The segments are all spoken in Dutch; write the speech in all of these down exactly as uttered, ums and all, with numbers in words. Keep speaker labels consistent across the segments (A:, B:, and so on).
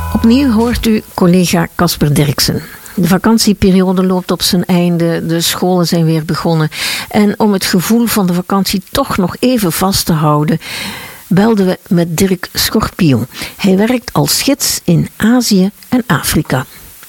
A: Opnieuw hoort u collega Casper Derksen. De vakantieperiode loopt op zijn einde, de scholen zijn weer begonnen. En om het gevoel van de vakantie toch nog even vast te houden, belden we met Dirk Schorpioen. Hij werkt als gids in Azië en Afrika.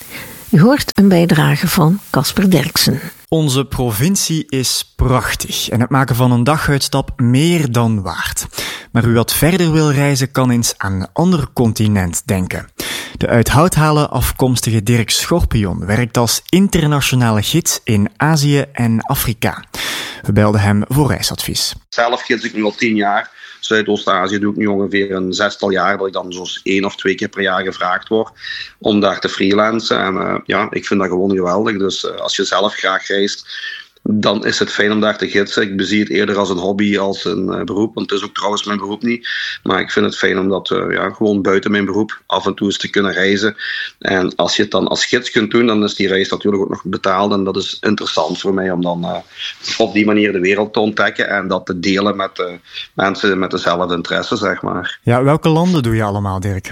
A: U hoort een bijdrage van Casper Derksen.
B: Onze provincie is prachtig en het maken van een daguitstap meer dan waard. Maar u wat verder wil reizen, kan eens aan een ander continent denken. De uit Houthalen afkomstige Dirk Schorpioen werkt als internationale gids in Azië en Afrika. We belden hem voor reisadvies.
C: Zelf gids ik nu al tien jaar. Zuidoost-Azië doe ik nu ongeveer een zestal jaar, dat ik dan zo'n één of twee keer per jaar gevraagd word om daar te freelancen. En uh, ja, ik vind dat gewoon geweldig. Dus uh, als je zelf graag reist, dan is het fijn om daar te gidsen. Ik bezie het eerder als een hobby, als een uh, beroep. Want het is ook trouwens mijn beroep niet. Maar ik vind het fijn om dat uh, ja, gewoon buiten mijn beroep af en toe eens te kunnen reizen. En als je het dan als gids kunt doen, dan is die reis natuurlijk ook nog betaald. En dat is interessant voor mij om dan uh, op die manier de wereld te ontdekken. En dat te delen met uh, mensen met dezelfde interesse, zeg maar.
B: Ja, welke landen doe je allemaal, Dirk?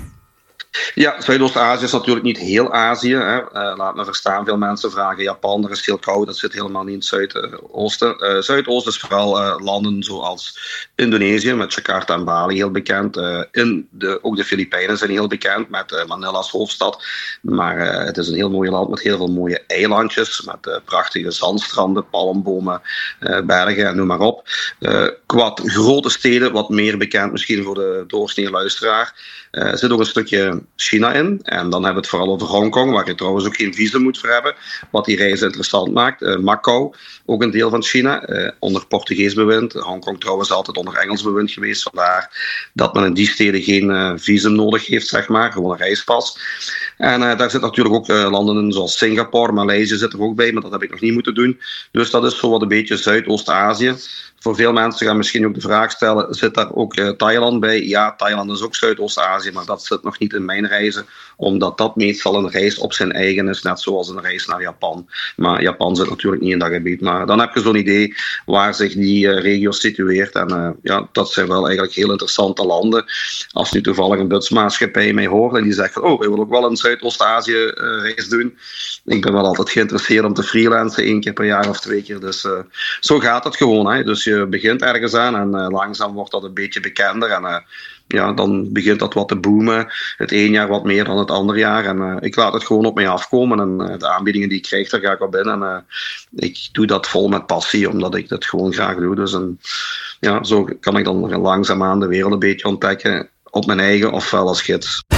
C: Ja, Zuidoost-Azië is natuurlijk niet heel Azië. Hè. Uh, laat me verstaan, veel mensen vragen Japan, er is heel koud, dat zit helemaal niet in het Zuidoosten. Uh, Zuidoosten is vooral uh, landen zoals Indonesië, met Jakarta en Bali heel bekend. Uh, in de, ook de Filipijnen zijn heel bekend, met uh, Manila als hoofdstad. Maar uh, het is een heel mooi land met heel veel mooie eilandjes, met uh, prachtige zandstranden, palmbomen, uh, bergen en noem maar op. Uh, qua grote steden, wat meer bekend misschien voor de doorsnee luisteraar. Er uh, zit ook een stukje China in. En dan hebben we het vooral over Hongkong, waar je trouwens ook geen visum moet voor hebben. Wat die reis interessant maakt. Uh, Macau, ook een deel van China, uh, onder Portugees bewind. Hongkong trouwens altijd onder Engels bewind geweest. Vandaar dat men in die steden geen uh, visum nodig heeft, zeg maar. Gewoon een reispas. En uh, daar zitten natuurlijk ook uh, landen in zoals Singapore, Maleisië zit er ook bij, maar dat heb ik nog niet moeten doen. Dus dat is zo wat een beetje Zuidoost-Azië. Voor veel mensen gaan misschien ook de vraag stellen, zit daar ook uh, Thailand bij? Ja, Thailand is ook Zuidoost-Azië, maar dat zit nog niet in mijn reizen, omdat dat meestal een reis op zijn eigen is, net zoals een reis naar Japan. Maar Japan zit natuurlijk niet in dat gebied. Maar dan heb je zo'n idee waar zich die uh, regio situeert. En uh, ja, dat zijn wel eigenlijk heel interessante landen. Als nu toevallig een busmaatschappij mij hoort en die zegt van, oh, wij willen ook wel een Zuidoost-Azië uh, reis doen. Ik ben wel altijd geïnteresseerd om te freelancen, één keer per jaar of twee keer. Dus uh, zo gaat het gewoon. Hè. Dus je begint ergens aan en uh, langzaam wordt dat een beetje bekender. En uh, ja, dan begint dat wat te boomen. Het een jaar wat meer dan het andere jaar. En uh, ik laat het gewoon op mij afkomen. En uh, de aanbiedingen die ik krijg, daar ga ik op in. En uh, ik doe dat vol met passie, omdat ik dat gewoon graag doe. Dus en, ja, zo kan ik dan langzaamaan de wereld een beetje ontdekken. Op mijn eigen, ofwel als gids.